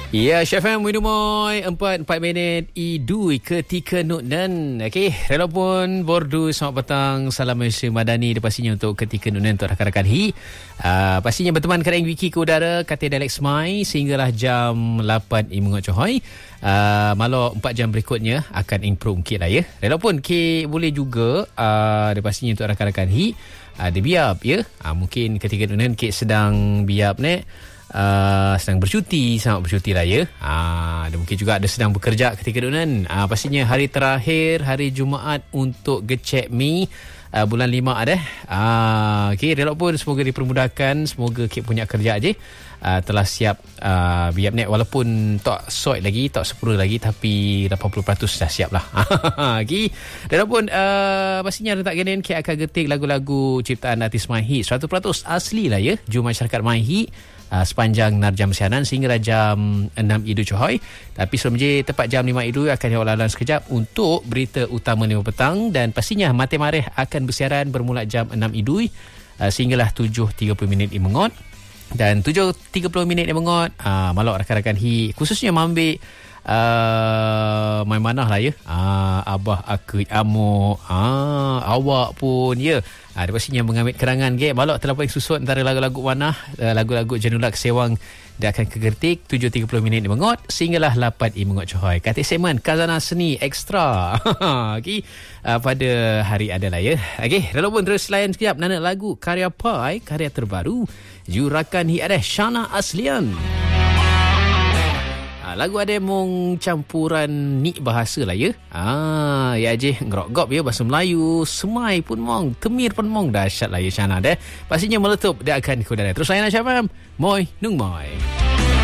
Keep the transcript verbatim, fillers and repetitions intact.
Ya, Chef M, minum moy empat empat minit idui ketika nunan. Okey, relapun bordu selamat petang. Salam Malaysia Madani dan pastinya untuk ketika nunan untuk rakan-rakan hi. Uh, pastinya berteman kerana wiki ke udara kata dialek Semai sehinggalah jam lapan i mengot cohoi. Uh, malah empat jam berikutnya akan improve sikit lah ya. Relapun ke boleh juga uh, dan pastinya untuk rakan-rakan hi uh, dia biap ya. Uh, mungkin ketika nunan ke sedang biap ni Uh, sedang bercuti, sangat bercuti lah ya. Uh, dan mungkin juga ada sedang bekerja ketika dunan. Uh, pastinya hari terakhir, hari Jumaat untuk gecek mi uh, bulan lima ada. Uh, okay, relok pun semoga dipermudahkan, semoga kip punya kerja je. Uh, telah siap uh, biap net walaupun tak sort lagi, tak sepuluh lagi, tapi lapan puluh peratus dah siap lah. Okay. Dan pun uh, pastinya rentak genen kip akan getik lagu-lagu ciptaan artis MyHit seratus peratus asli lah ya. Jum masyarakat MyHit Uh, sepanjang narjam siaran sehingga jam enam Idul Cohoi. Tapi sebelum je tepat jam lima Idul akan diawal sekejap untuk berita utama lima petang dan pastinya Mati Mareh akan bersiaran bermula jam enam Idul uh, sehinggalah tujuh tiga puluh minit di mengot. Dan tujuh tiga puluh minit di mengot uh, malak rakan-rakan hi khususnya mambil uh, main manah lah ya. Uh, abah aku amo uh, awak pun ya. Ha, dia pastinya mengambil kerangan ke balok terlalu susut antara lagu-lagu mana uh, lagu-lagu Jenulak Sewang dia akan kegertik tujuh tiga puluh minit di mengot sehinggalah lapan i mengot cohoi. Kata segmen Kazana Seni Ekstra okay. uh, pada hari adalah ya. Okey, relapun terus layan sekejap nana lagu karya Pai, karya terbaru jurakan hi ada Shana Aslian. Lagu ada mong campuran ni bahasa lah ya. Ah, ya je ngerok-gop ya bahasa Melayu. Semai pun mong, Kemir pun mong. Dahsyat lah ya Shana deh. Pastinya meletup dia akan ke udara. Terus layan Syafam. Moy nung moy.